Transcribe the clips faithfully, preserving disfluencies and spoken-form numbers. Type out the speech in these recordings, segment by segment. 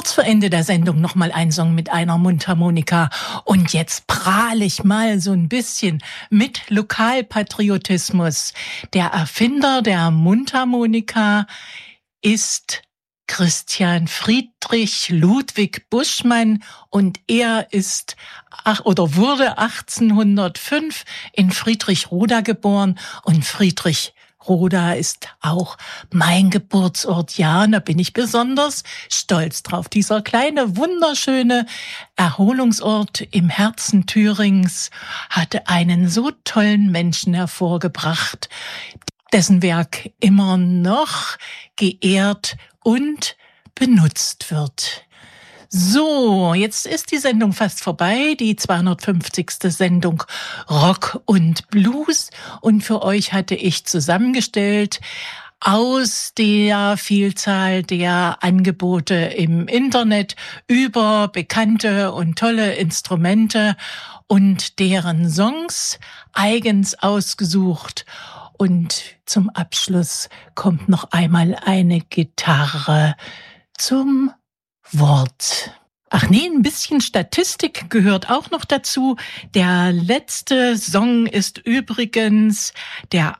Kurz vor Ende der Sendung nochmal ein Song mit einer Mundharmonika. Und jetzt prahle ich mal so ein bisschen mit Lokalpatriotismus. Der Erfinder der Mundharmonika ist Christian Friedrich Ludwig Buschmann und er ist ach, oder wurde achtzehnhundertfünf in Friedrichroda geboren und Friedrichroda ist auch mein Geburtsort. Ja, da bin ich besonders stolz drauf. Dieser kleine, wunderschöne Erholungsort im Herzen Thürings hatte einen so tollen Menschen hervorgebracht, dessen Werk immer noch geehrt und benutzt wird. So, jetzt ist die Sendung fast vorbei, die zweihundertfünfzigste Sendung Rock und Blues. Und für euch hatte ich zusammengestellt aus der Vielzahl der Angebote im Internet über bekannte und tolle Instrumente und deren Songs eigens ausgesucht. Und zum Abschluss kommt noch einmal eine Gitarre zum Wort. Ach nee, ein bisschen Statistik gehört auch noch dazu. Der letzte Song ist übrigens der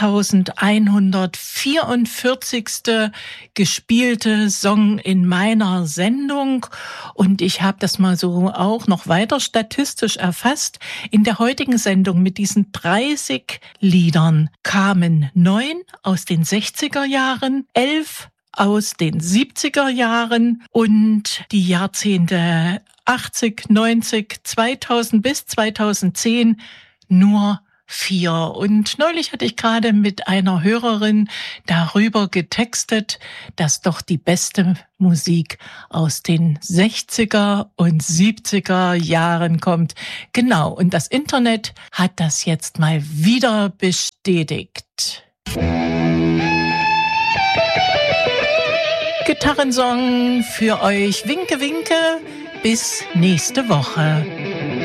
achttausendeinhundertvierundvierzigste gespielte Song in meiner Sendung. Und ich habe das mal so auch noch weiter statistisch erfasst. In der heutigen Sendung mit diesen dreißig Liedern kamen neun aus den sechziger Jahren, elf aus den siebziger Jahren und die Jahrzehnte achtzig, neunzig, zweitausend bis zweitausendzehn nur vier. Und neulich hatte ich gerade mit einer Hörerin darüber getextet, dass doch die beste Musik aus den sechziger und siebziger Jahren kommt. Genau, und das Internet hat das jetzt mal wieder bestätigt. Gitarrensong für euch. Winke, winke. Bis nächste Woche.